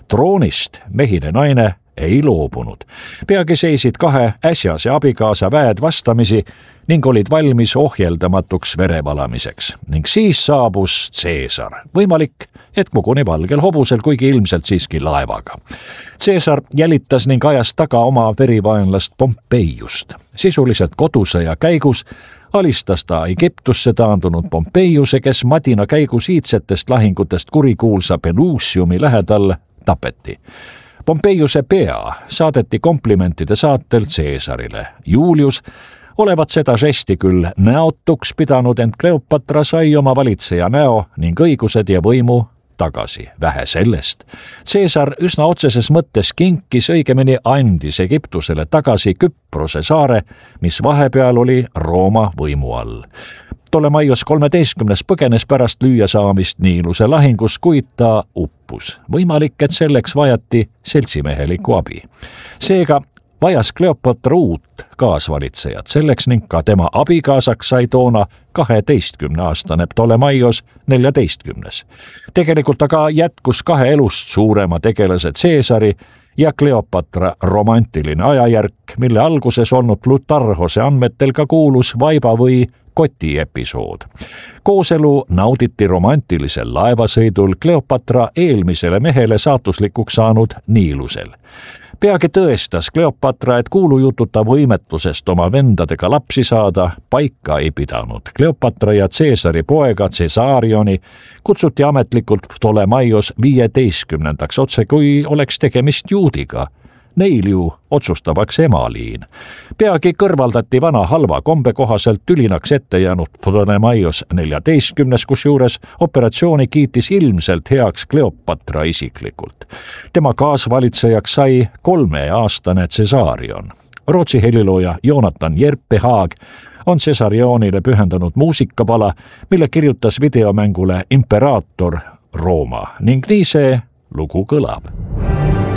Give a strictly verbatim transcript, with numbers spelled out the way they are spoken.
troonist mehine naine ei loobunud. Peagi seisid kahe äsjase abikaasa väed vastamisi ning olid valmis ohjeldamatuks verevalamiseks. Ning siis saabus Caesar. Võimalik, et koguni valgel hobusel, kuigi ilmselt siiski laevaga. Caesar jälitas ning ajas taga oma verivaenlast Pompeiust. Sisuliselt kodusõja käigus alistas ta Egiptusse taandunud Pompeiuse, kes madina käigus iidsetest lahingutest kurikuulsa Pelusiumi lähedal tapeti. Pompeiuse pea saadeti komplimentide saatel Caesarile. Julius olevat seda žesti küll näotuks pidanud, ent Kleopatra sai oma valitseja näo ning õigused ja võimu tagasi. Vähe sellest. Caesar üsna otseses mõttes kinkis, õigemini andis Egiptusele tagasi Küprose saare, mis vahepeal oli Rooma võimu all. Ptolemaios kolmeteistkümnes põgenes pärast lüüa saamist Niiluse lahingus, kuid ta uppus. Võimalik, et selleks vajati seltsimehelikku abi. Seega vajas Kleopatra uut kaasvalitsejat selleks ning ka tema abikaasaks sai toona kaheteistkümneaastane Ptolemaios neljateistkümnes. Tegelikult aga jätkus kahe elust suurema tegelase Caesari ja Kleopatra romantiline ajajärk, mille alguses olnud Plutarhose andmetel ka kuulus vaiba või koti episood. Kooselu nauditi romantilisel laevasõidul Kleopatra eelmisele mehele saatuslikuks saanud Niilusel. Peagi tõestas Kleopatra, et kuulujututa võimetusest oma vendadega lapsi saada paika ei pidanud. Kleopatra ja Caesari poega Caesarioni kutsuti ametlikult Ptolemaios viieteistkümnendaks, otse kui oleks tegemist juudiga. Neil ju otsustavaks emaliin. Peagi kõrvaldati vana halva kombe kohaselt tülinaks ette jäänud Ptolemaios neljateistkümnes, kus juures operatsiooni kiitis ilmselt heaks Kleopatra isiklikult. Tema kaasvalitsejaks sai kolmeaastane Caesarion. Rootsi helilooja Jonathan Jerpehaag on Caesarionile pühendanud muusikapala, mille kirjutas videomängule Imperaator Rooma ning nii see lugu kõlab.